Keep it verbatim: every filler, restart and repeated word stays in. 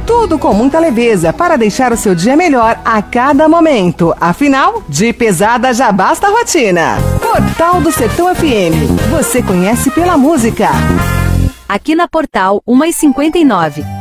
Tudo com muita leveza para deixar o seu dia melhor a cada momento. Afinal, de pesada já basta a rotina. Portal do Sertão F M. Você conhece pela música. Aqui na Portal, uma e cinquenta e nove.